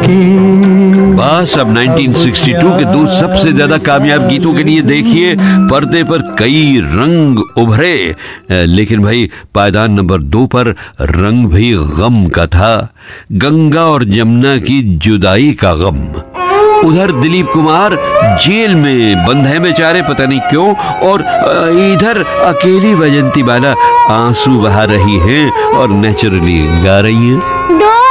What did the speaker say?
बस अब 1962 के दो सबसे ज्यादा कामयाब गीतों के लिए देखिए पर्दे पर कई रंग उभरे, लेकिन भाई पायदान नंबर 2 पर रंग भी गम का था, गंगा और जमुना की जुदाई का गम। उधर दिलीप कुमार जेल में बंद है बेचारे, पता नहीं क्यों, और इधर अकेली वैजयंती माला आंसू बहा रही हैं और नेचुरली गा रही हैं।